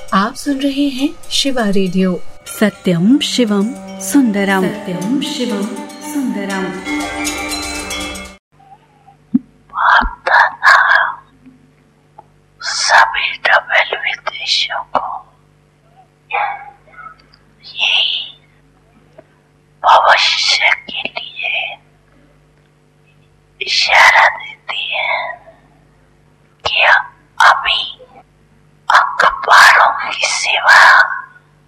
आप सुन रहे हैं शिवा रेडियो। सत्यम शिवम सुंदरम, सत्यम शिवम सुंदरम। आपका नाम सभी डबल विदेशियों को यही भविष्य के लिए